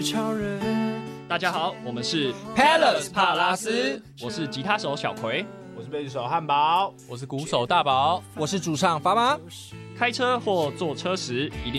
超人。 大家好，我们是 Palace 帕拉斯， 我是吉他手小葵， 我是贝斯手汉堡， 我是鼓手大宝， 我是主唱发妈。 开车或坐车时一定